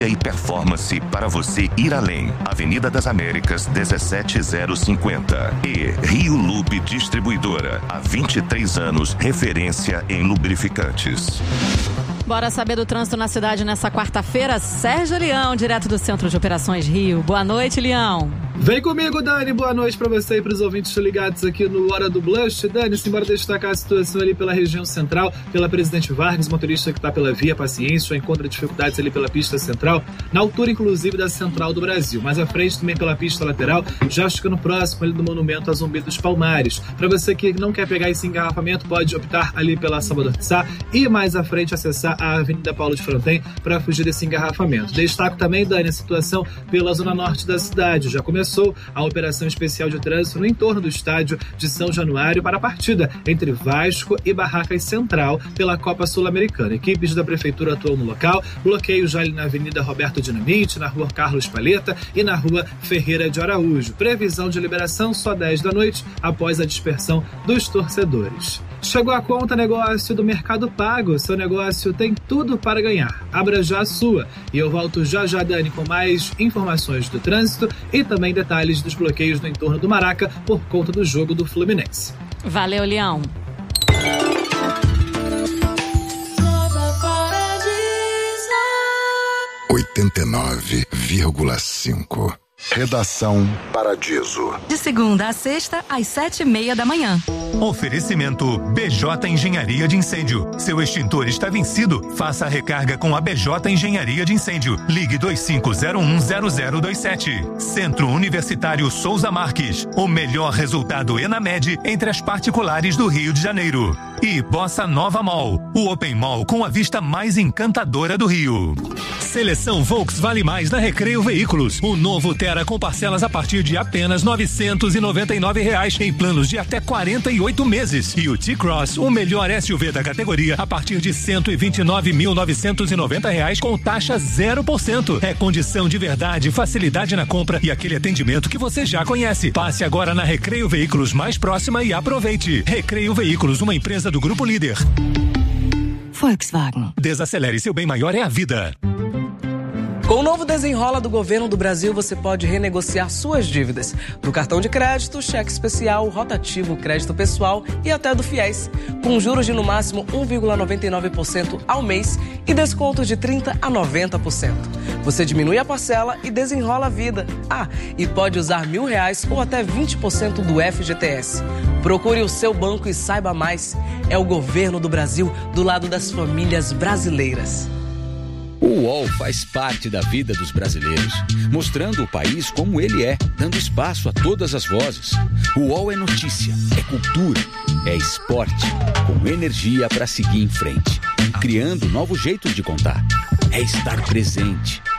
e performance para você ir além. Avenida das Américas, 17050. E Rio Lube Distribuidora. Há 23 anos, referência em lubrificantes. Bora saber do trânsito na cidade nessa quarta-feira. Sérgio Leão, direto do Centro de Operações Rio. Boa noite, Leão. Vem comigo, Dani. Boa noite para você e para os ouvintes ligados aqui no Hora do Blush. Dani, simbora destacar a situação ali pela região central, pela Presidente Vargas, motorista que está pela via Paciência, encontra dificuldades ali pela pista central, na altura inclusive da Central do Brasil. Mais à frente também pela pista lateral, já ficando próximo ali do Monumento a Zumbi dos Palmares. Para você que não quer pegar esse engarrafamento, pode optar ali pela Salvador de Sá e mais à frente acessar a Avenida Paulo de Fronten para fugir desse engarrafamento. Destaco também, Dani, a situação pela zona norte da cidade. Já começou a operação especial de trânsito no entorno do estádio de São Januário para a partida entre Vasco e Barracas Central pela Copa Sul-Americana. Equipes da Prefeitura atuam no local, bloqueio já ali na Avenida Roberto Dinamite, na Rua Carlos Palheta e na Rua Ferreira de Araújo. Previsão de liberação só 10 da noite após a dispersão dos torcedores. Chegou a conta negócio do Mercado Pago. Seu negócio tem tudo para ganhar. Abra já a sua. E eu volto já, Dani, com mais informações do trânsito e também detalhes dos bloqueios no entorno do Maraca por conta do jogo do Fluminense. Valeu, Leão. 89,5. Redação Paradiso. De segunda a sexta, às 7:30 da manhã. Oferecimento BJ Engenharia de Incêndio. Seu extintor está vencido? Faça a recarga com a BJ Engenharia de Incêndio. Ligue 25010027. Centro Universitário Souza Marques. O melhor resultado ENAMED entre as particulares do Rio de Janeiro. E Bossa Nova Mall. O Open Mall com a vista mais encantadora do Rio. Seleção Volks Vale Mais na Recreio Veículos. O novo Terra com parcelas a partir de apenas R$ 999 em planos de até 48 meses. E o T-Cross, o melhor SUV da categoria, a partir de R$ 129.990 com taxa 0%. É condição de verdade, facilidade na compra e aquele atendimento que você já conhece. Passe agora na Recreio Veículos mais próxima e aproveite. Recreio Veículos, uma empresa do Grupo Líder. Volkswagen. Desacelere, seu bem maior é a vida. Com o novo Desenrola do Governo do Brasil, você pode renegociar suas dívidas do cartão de crédito, cheque especial, rotativo, crédito pessoal e até do FIES, com juros de no máximo 1,99% ao mês e descontos de 30% a 90%. Você diminui a parcela e desenrola a vida. E pode usar R$1.000 ou até 20% do FGTS. Procure o seu banco e saiba mais. É o Governo do Brasil do lado das famílias brasileiras. O UOL faz parte da vida dos brasileiros, mostrando o país como ele é, dando espaço a todas as vozes. O UOL é notícia, é cultura, é esporte, com energia para seguir em frente, criando novos jeitos de contar. É estar presente,